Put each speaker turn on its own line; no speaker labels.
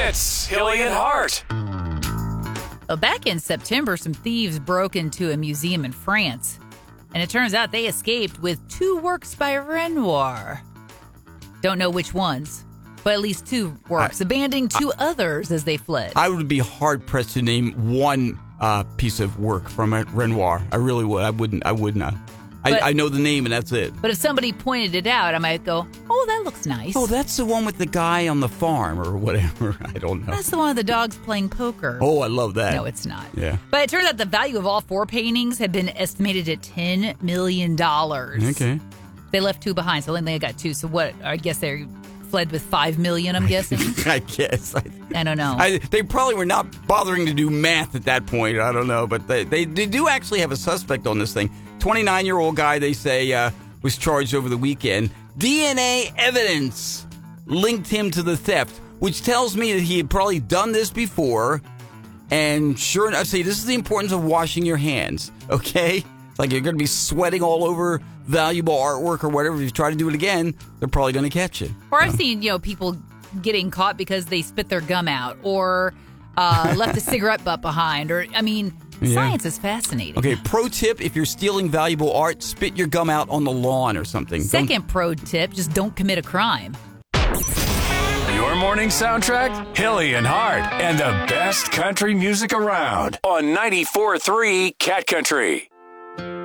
It's Hilly and Hart.
Back in September, some thieves broke into a museum in France. And it turns out they escaped with 2 works by Renoir. Don't know which ones, but at least 2 works, abandoning 2 others as they fled.
I would be hard-pressed to name one piece of work from Renoir. I really would. I wouldn't. I know the name, and that's it.
But if somebody pointed it out, I might go, oh, that looks nice.
Oh, that's the one with the guy on the farm or whatever. I don't know.
That's the one with the dogs playing poker.
Oh, I love that.
No, it's not.
Yeah.
But it turns out the value of all 4 paintings had been estimated at $10 million.
Okay.
They left 2 behind, so they got 2. So what? I guess they fled with $5 million, I'm guessing?
I guess.
I don't know.
They probably were not bothering to do math at that point. I don't know. But they do actually have a suspect on this thing. 29-year-old guy, they say, was charged over the weekend. DNA evidence linked him to the theft, which tells me that he had probably done this before. And sure enough, this is the importance of washing your hands, okay? It's like you're going to be sweating all over valuable artwork or whatever. If you try to do it again, they're probably going to catch you.
Or I've seen, people getting caught because they spit their gum out or left a cigarette butt behind. Science is fascinating.
Okay, pro tip, if you're stealing valuable art, spit your gum out on the lawn or something.
Second pro tip, just don't commit a crime.
Your morning soundtrack, Hilly and Hart, and the best country music around on 94.3 Cat Country.